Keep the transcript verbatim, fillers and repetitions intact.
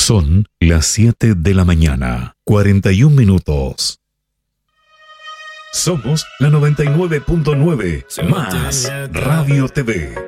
Son las siete de la mañana, cuarenta y un minutos. Somos la noventa y nueve punto nueve más Radio T V.